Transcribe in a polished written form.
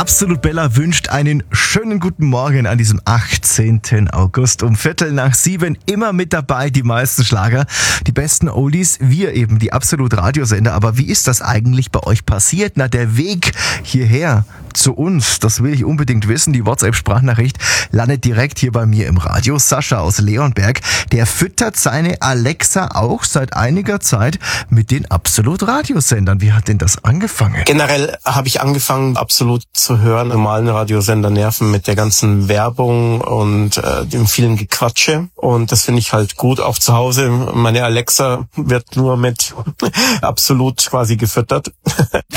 Absolut Bella wünscht einen schönen guten Morgen an diesem 18. August um 6:15 immer mit dabei, die meisten Schlager, die besten Oldies, wir eben, die Absolut Radiosender. Aber wie ist das eigentlich bei euch passiert? Na, der Weg hierher zu uns, das will ich unbedingt wissen. Die WhatsApp-Sprachnachricht landet direkt hier bei mir im Radio. Sascha aus Leonberg, der füttert seine Alexa auch seit einiger Zeit mit den Absolut Radiosendern. Wie hat denn das angefangen? Generell habe ich angefangen, Absolut zu hören. Normalen Radiosender nerven mit der ganzen Werbung und dem vielen Gequatsche. Und das finde ich halt gut, auch zu Hause. Meine Alexa wird nur mit Absolut quasi gefüttert.